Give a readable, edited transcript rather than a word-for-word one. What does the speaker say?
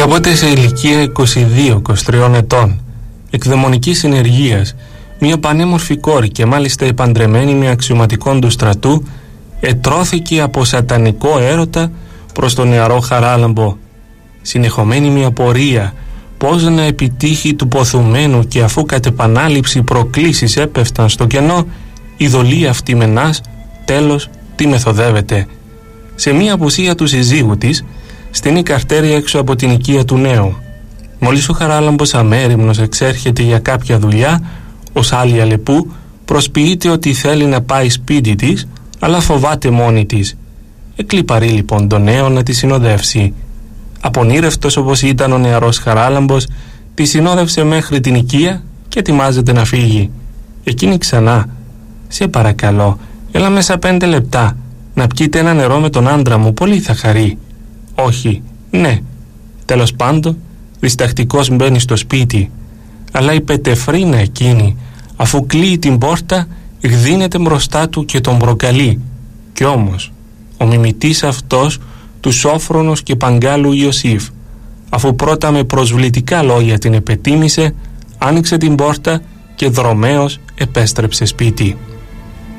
Κάποτε σε ηλικία 22-23 ετών, εκδαιμονικής συνεργίας, μια πανέμορφη κόρη και μάλιστα επαντρεμένη με αξιωματικών του στρατού, ετρώθηκε από σατανικό έρωτα προς τον νεαρό Χαράλαμπο. Συνεχομένη μια πορεία πώς να επιτύχει του ποθουμένου, και αφού κατ' επανάληψη προκλήσεις έπεφταν στο κενό, η δολή αυτή μενάς τέλος τη μεθοδεύεται. Σε μια απουσία του συζύγου της, στείνει καρτέρια έξω από την οικία του νέου. Μόλις ο Χαράλαμπος αμέριμνος εξέρχεται για κάποια δουλειά, ως άλλη αλεπού προσποιείται ότι θέλει να πάει σπίτι της, αλλά φοβάται μόνη της. Εκλυπαρεί λοιπόν τον νέο να τη συνοδεύσει. Απονήρευτος όπως ήταν ο νεαρός Χαράλαμπος, τη συνόδευσε μέχρι την οικία και ετοιμάζεται να φύγει. Εκείνη ξανά: «Σε παρακαλώ, έλα μέσα 5 λεπτά, να πιείτε ένα νερό με τον άντρα μου, πολύ θα χαρεί». «Όχι, ναι». Τέλος πάντων, διστακτικός μπαίνει στο σπίτι, αλλά η πετεφρίνα εκείνη, αφού κλείει την πόρτα, γδύνεται μπροστά του και τον προκαλεί. Κι όμως ο μιμητής αυτός του Σόφρονος και Παγκάλου Ιωσήφ, αφού πρώτα με προσβλητικά λόγια την επετίμησε, άνοιξε την πόρτα και δρομέως επέστρεψε σπίτι.